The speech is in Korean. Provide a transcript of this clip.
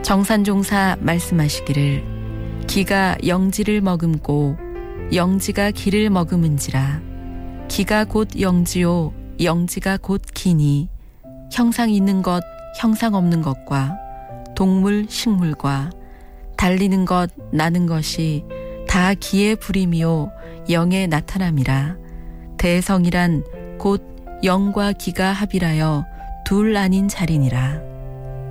정산종사 말씀하시기를 기가 영지를 머금고 영지가 기를 머금은지라. 기가 곧 영지요 영지가 곧 기니 형상 있는 것 형상 없는 것과 동물 식물과 달리는 것 나는 것이 다 기의 부림이요 영의 나타남이라. 대성이란 곧 영과 기가 합일하여 둘 아닌 자리니라.